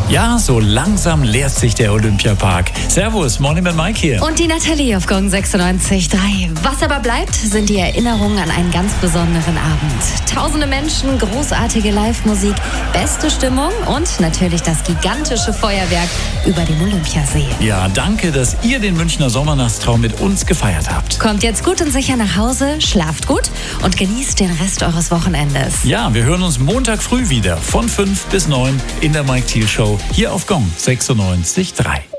Ja, so langsam leert sich der Olympiapark. Servus, Morning mit Mike hier. Und die Nathalie auf Gong 96.3. Was aber bleibt, sind die Erinnerungen an einen ganz besonderen Abend. Tausende Menschen, großartige Live-Musik, beste Stimmung und natürlich das gigantische Feuerwerk über dem Olympiasee. Ja, danke, dass ihr den Münchner Sommernachtstraum mit uns gefeiert habt. Kommt jetzt gut und sicher nach Hause, schlaft gut und genießt den Rest eures Wochenendes. Ja, wir hören uns Montag früh wieder von 5 bis 9 in der Mike Thiel Show hier auf Gong 96.3.